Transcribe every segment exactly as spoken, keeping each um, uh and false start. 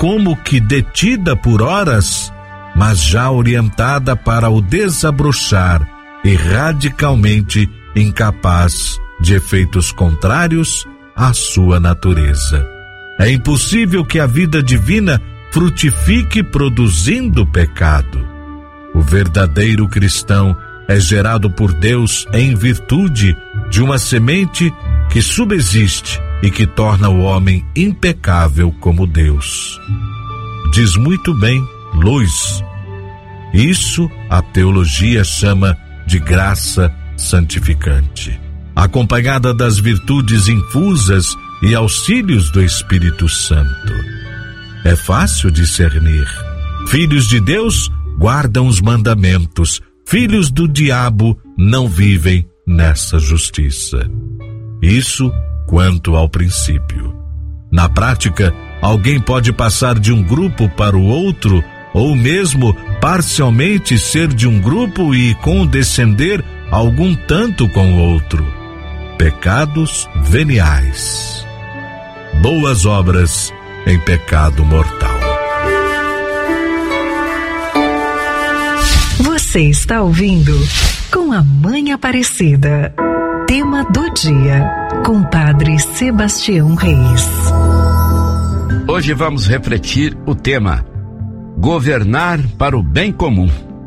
como que detida por horas, mas já orientada para o desabrochar e radicalmente incapaz de efeitos contrários à sua natureza. É impossível que a vida divina frutifique produzindo pecado. O verdadeiro cristão é gerado por Deus em virtude de uma semente que subsiste e que torna o homem impecável como Deus. Diz muito bem Luz. Isso a teologia chama de graça santificante, acompanhada das virtudes infusas e auxílios do Espírito Santo. É fácil discernir. Filhos de Deus guardam os mandamentos, filhos do diabo não vivem nessa justiça. Isso quanto ao princípio. Na prática, alguém pode passar de um grupo para o outro, ou mesmo parcialmente ser de um grupo e condescender algum tanto com o outro. Pecados veniais. Boas obras em pecado mortal. Você está ouvindo Com a Mãe Aparecida. Tema do dia, com Padre Sebastião Reis. Hoje vamos refletir o tema Governar para o bem comum.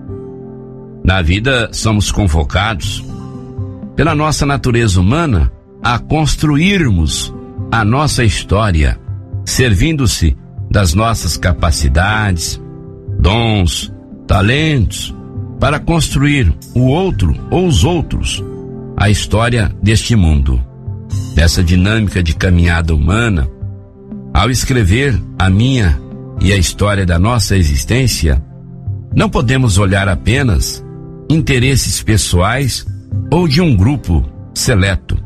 Na vida somos convocados pela nossa natureza humana a construirmos a nossa história, servindo-se das nossas capacidades, dons, talentos, para construir o outro ou os outros, a história deste mundo. Dessa dinâmica de caminhada humana, ao escrever a minha e a história da nossa existência, não podemos olhar apenas interesses pessoais ou de um grupo seleto,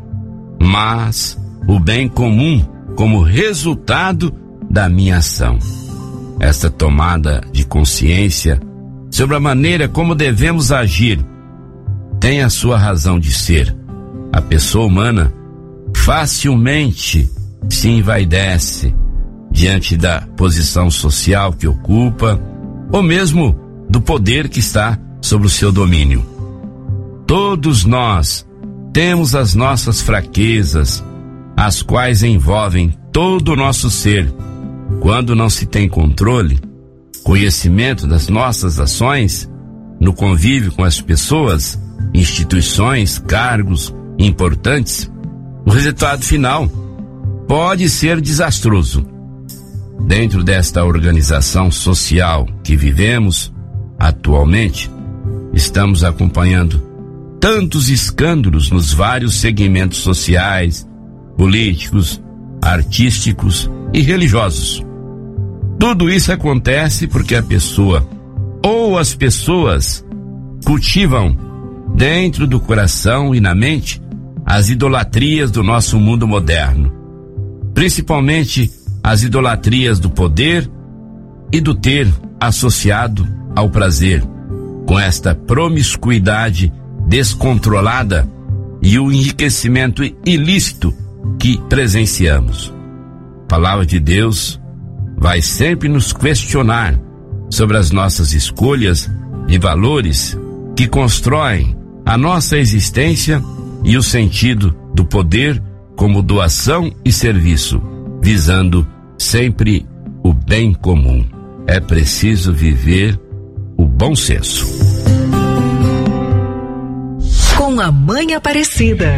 mas o bem comum como resultado da minha ação. Esta tomada de consciência sobre a maneira como devemos agir tem a sua razão de ser. A pessoa humana facilmente se envaidece diante da posição social que ocupa, ou mesmo do poder que está sobre o seu domínio. Todos nós temos as nossas fraquezas, as quais envolvem todo o nosso ser. Quando não se tem controle, conhecimento das nossas ações, no convívio com as pessoas, instituições, cargos importantes, o resultado final pode ser desastroso. Dentro desta organização social que vivemos atualmente, estamos acompanhando tantos escândalos nos vários segmentos sociais, políticos, artísticos e religiosos. Tudo isso acontece porque a pessoa ou as pessoas cultivam dentro do coração e na mente as idolatrias do nosso mundo moderno, principalmente as idolatrias do poder e do ter associado ao prazer, com esta promiscuidade descontrolada e o enriquecimento ilícito que presenciamos. A palavra de Deus vai sempre nos questionar sobre as nossas escolhas e valores que constroem a nossa existência e o sentido do poder como doação e serviço, visando sempre o bem comum. É preciso viver o bom senso. Com a Mãe Aparecida.